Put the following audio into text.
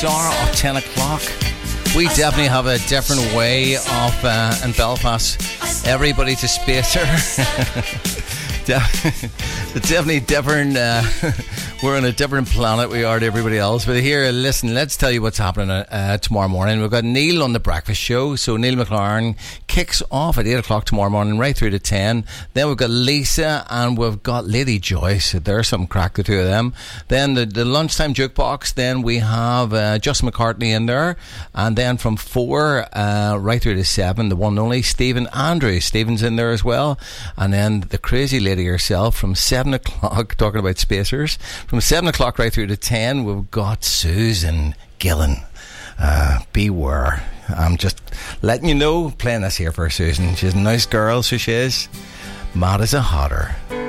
Hour of 10 o'clock. We definitely have a different way of in Belfast. Everybody to Spacer. It's definitely different. We're on a different planet we are to everybody else. But here, listen, let's tell you what's happening tomorrow morning. We've got Neil on the breakfast show. So Neil McLaren kicks off at 8 o'clock tomorrow morning, right through to 10. Then we've got Lisa and we've got Lady Joyce. There's some crack, the two of them. Then the lunchtime jukebox. Then we have Justin McCartney in there. And then from 4 right through to 7, the one and only Stephen Andrews. Stephen's in there as well. And then the crazy lady herself from 7 o'clock, talking about spacers. From 7 o'clock right through to 10, we've got Susan Gillen. Beware. I'm just letting you know, playing this here for Susan. She's a nice girl, so she is. Mad as a hotter.